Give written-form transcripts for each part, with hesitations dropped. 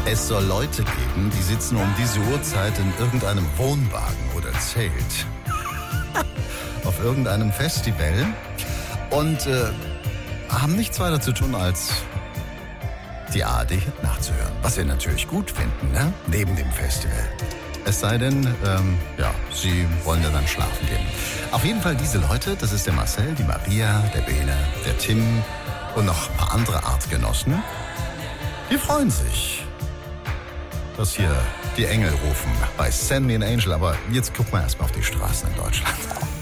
Es soll Leute geben, die sitzen um diese Uhrzeit in irgendeinem Wohnwagen oder Zelt auf irgendeinem Festival und haben nichts weiter zu tun, als die ARD-Hit nachzuhören. Was wir natürlich gut finden, ne? Neben dem Festival. Es sei denn, sie wollen ja dann schlafen gehen. Auf jeden Fall diese Leute, das ist der Marcel, die Maria, der Bene, der Tim und noch ein paar andere Artgenossen, die freuen sich, dass hier die Engel rufen bei Send Me an Angel. Aber jetzt gucken wir erstmal auf die Straßen in Deutschland.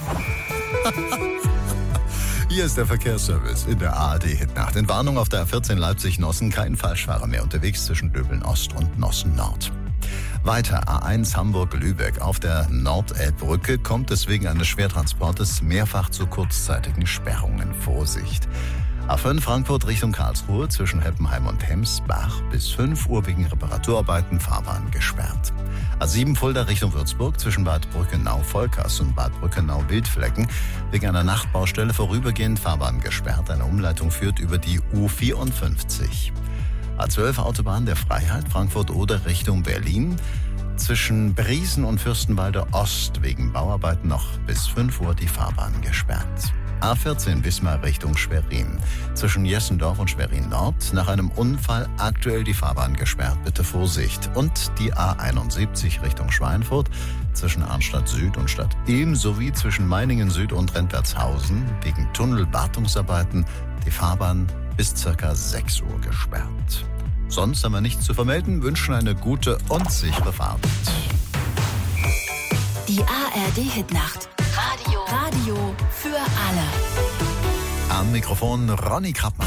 Hier ist der Verkehrsservice in der ARD-Hitnacht. In Warnung auf der A14 Leipzig-Nossen, kein Falschfahrer mehr unterwegs zwischen Döbeln-Ost und Nossen-Nord. Weiter A1 Hamburg-Lübeck. Auf der Nordelbbrücke kommt es wegen eines Schwertransportes mehrfach zu kurzzeitigen Sperrungen. Vorsicht! A5 Frankfurt Richtung Karlsruhe zwischen Heppenheim und Hemsbach bis 5 Uhr wegen Reparaturarbeiten Fahrbahn gesperrt. A7 Fulda Richtung Würzburg zwischen Bad Brückenau-Volkers und Bad Brückenau-Wildflecken wegen einer Nachtbaustelle vorübergehend Fahrbahn gesperrt. Eine Umleitung führt über die U54. A12 Autobahn der Freiheit Frankfurt-Oder Richtung Berlin. Zwischen Briesen und Fürstenwalde Ost wegen Bauarbeiten noch bis 5 Uhr die Fahrbahn gesperrt. A14 Wismar Richtung Schwerin. Zwischen Jessendorf und Schwerin Nord nach einem Unfall aktuell die Fahrbahn gesperrt. Bitte Vorsicht. Und die A71 Richtung Schweinfurt zwischen Arnstadt Süd und Stadt Ilm sowie zwischen Meiningen Süd und Rentwertshausen wegen Tunnelwartungsarbeiten die Fahrbahn bis ca. 6 Uhr gesperrt. Sonst haben wir nichts zu vermelden, wünschen eine gute und sichere Fahrt. Die ARD-Hitnacht. Radio für alle. Am Mikrofon Ronny Krappmann.